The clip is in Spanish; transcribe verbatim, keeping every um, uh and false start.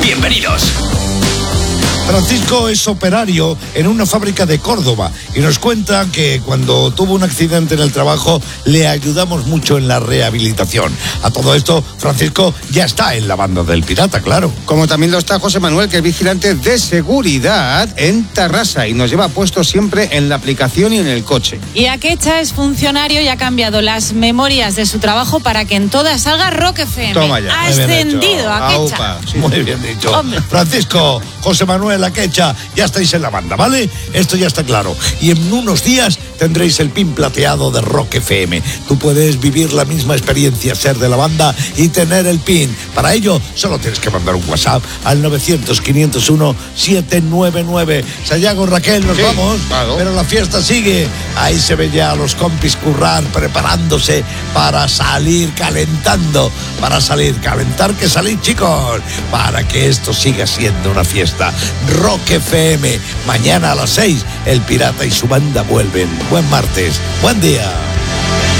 Bienvenidos. Francisco es operario en una fábrica de Córdoba y nos cuenta que cuando tuvo un accidente en el trabajo le ayudamos mucho en la rehabilitación. A todo esto, Francisco ya está en la banda del pirata, claro. Como también lo está José Manuel, que es vigilante de seguridad en Tarrasa y nos lleva puesto siempre en la aplicación y en el coche. Y Akecha es funcionario y ha cambiado las memorias de su trabajo para que en todas salga Rock F M. Toma ya. Ha ascendido a Akecha. Sí. Muy bien dicho. Hombre. Francisco, José Manuel, Akecha, ya estáis en la banda, ¿vale? Esto ya está claro. Y en unos días tendréis el pin plateado de Rock F M. Tú puedes vivir la misma experiencia, ser de la banda y tener el pin. Para ello, solo tienes que mandar un WhatsApp al novecientos, quinientos uno, setecientos noventa y nueve. Sayago, Raquel, nos sí, vamos, claro. Pero la fiesta sigue. Ahí se ve ya a los compis currar, preparándose para salir calentando. Para salir, calentar que salir, chicos. Para que esto siga siendo una fiesta. Rock F M. Mañana a las seis, el pirata y su banda vuelven. Buen martes, buen día.